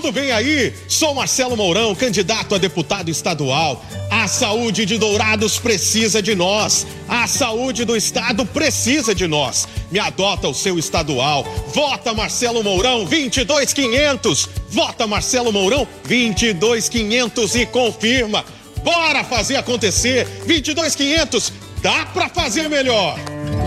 Tudo bem aí? Sou Marcelo Mourão, candidato a deputado estadual. A saúde de Dourados precisa de nós. A saúde do estado precisa de nós. Me adota o seu estadual. Vota Marcelo Mourão 22500. Vota Marcelo Mourão 22500 e confirma. Bora fazer acontecer. 22500, dá pra fazer melhor.